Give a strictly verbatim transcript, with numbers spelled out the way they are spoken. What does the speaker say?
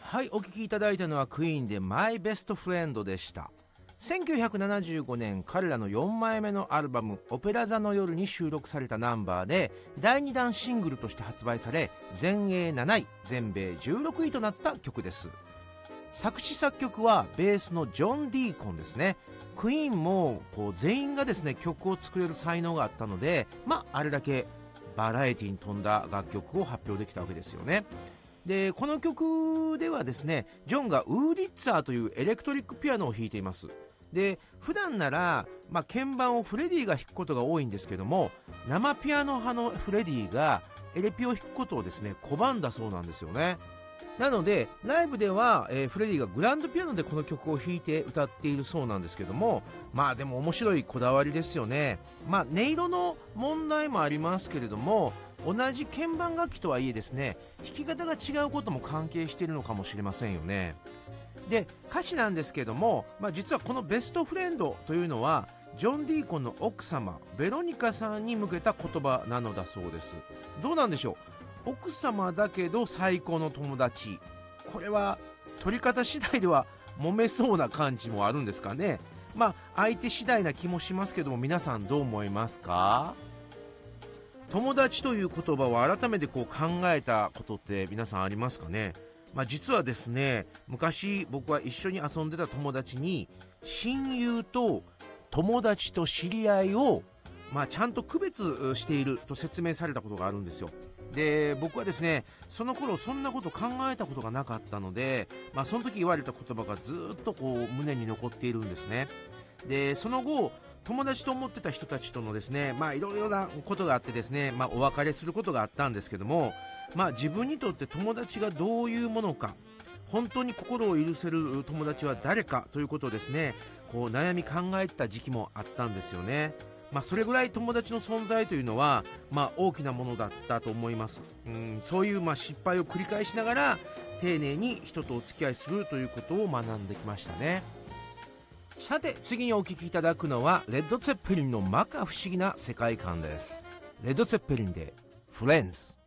はい、お聴きいただいたのはクイーンでマイベストフレンドでした。せんきゅうひゃくななじゅうごねん、彼らのよんまいめのアルバムオペラ座の夜に収録されたナンバーでだいにだんシングルとして発売され、全英なない、全米じゅうろくいとなった曲です。作詞作曲はベースのジョン・ディーコンですね。クイーンもこう全員がですね曲を作れる才能があったので、まああれだけバラエティに富んだ楽曲を発表できたわけですよね。でこの曲ではですね、ジョンがウーリッツァーというエレクトリックピアノを弾いています。で普段なら、まあ、鍵盤をフレディが弾くことが多いんですけども、生ピアノ派のフレディがエレピを弾くことをですね拒んだそうなんですよね。なのでライブでは、えー、フレディがグランドピアノでこの曲を弾いて歌っているそうなんですけども、まあでも面白いこだわりですよね。まあ音色の問題もありますけれども、同じ鍵盤楽器とはいえですね、弾き方が違うことも関係しているのかもしれませんよね。で歌詞なんですけども、まあ、実はこのベストフレンドというのはジョン・ディーコンの奥様ベロニカさんに向けた言葉なのだそうです。どうなんでしょう、奥様だけど最高の友達、これは取り方次第では揉めそうな感じもあるんですかね。まあ相手次第な気もしますけども、皆さんどう思いますか？友達という言葉を改めてこう考えたことって皆さんありますかね。まあ、実はですね、昔僕は一緒に遊んでた友達に親友と友達と知り合いを、まあ、ちゃんと区別していると説明されたことがあるんですよ。で僕はですね、その頃そんなこと考えたことがなかったので、まあ、その時言われた言葉がずっとこう胸に残っているんですね。でその後友達と思ってた人たちとのですね、まあいろいろなことがあってですね、まあお別れすることがあったんですけども、まあ自分にとって友達がどういうものか、本当に心を許せる友達は誰かということをですね、こう悩み考えてた時期もあったんですよね。まあそれぐらい友達の存在というのはまあ大きなものだったと思います。うん、そういうまあ失敗を繰り返しながら丁寧に人とお付き合いするということを学んできましたね。さて次にお聴きいただくのはレッド・ツェッペリンの摩訶不思議な世界観です。レッド・ツェッペリンでフレンズ。